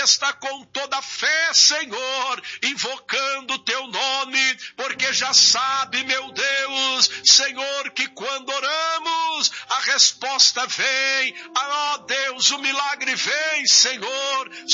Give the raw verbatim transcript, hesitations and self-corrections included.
está com toda a fé, Senhor, invocando o teu nome, porque já sabe, meu Deus, Senhor, que quando oramos, a resposta vem. Ah, ó Deus, o milagre vem, Senhor,